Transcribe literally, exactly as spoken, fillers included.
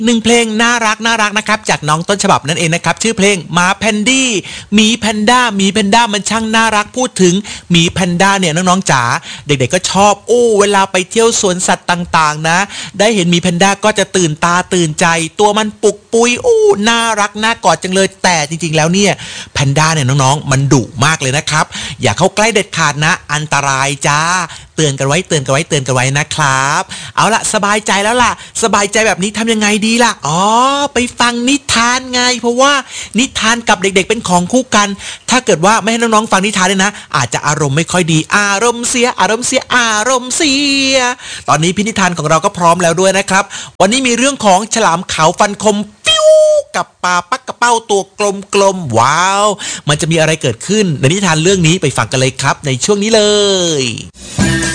หนึ่งเพลงน่ารักน่ารักนะครับจากน้องต้นฉบับนั่นเองนะครับชื่อเพลงหมาแพนดี้หมีแพนด้าหมีแพนด้ามันช่างน่ารักพูดถึงหมีแพนด้าเนี่ยน้องๆจ๋าเด็กๆก็ชอบโอ้เวลาไปเที่ยวสวนสัตว์ต่างๆนะได้เห็นหมีแพนด้าก็จะตื่นตาตื่นใจตัวมันปุกปุยอู้น่ารักน่ากอดจังเลยแต่จริงๆแล้วเนี่ยแพนด้าเนี่ยน้องๆมันดุมากเลยนะครับอย่าเข้าใกล้เด็ดขาดนะอันตรายจ้าเตือนกันไว้เตือนกันไว้เตือนกันไว้นะครับเอาล่ะสบายใจแล้วล่ะสบายใจแบบนี้ทำยังไงดีล่ะอ๋อไปฟังนิทานไงเพราะว่านิทานกับเด็กๆเป็นของคู่กันถ้าเกิดว่าไม่ให้น้องๆฟังนิทานเลยนะอาจจะอารมณ์ไม่ค่อยดีอารมณ์เสียอารมณ์เสียอารมณ์เสียตอนนี้พี่นิทานของเราก็พร้อมแล้วด้วยนะครับวันนี้มีเรื่องของฉลามขาวฟันคมปิ้วกับปลาปักกระเป้าตัวกลมๆว้าวมันจะมีอะไรเกิดขึ้นในนิทานเรื่องนี้ไปฟังกันเลยครับในช่วงนี้เลย